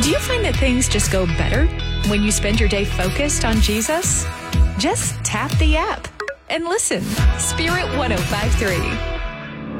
Do you find that things just go better when you spend your day focused on Jesus? Just tap the app and listen. Spirit 105.3.